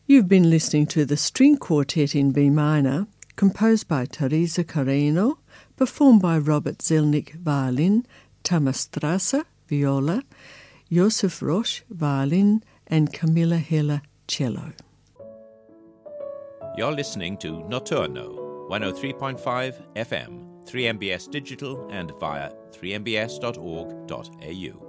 You've been listening to the String Quartet in B minor, composed by Teresa Carreño, performed by Robert Zelnick, violin, Thomas Strasser, viola, Josef Roche, violin, and Camilla Heller, cello. You're listening to Notturno, 103.5 FM, 3MBS Digital and via 3mbs.org.au.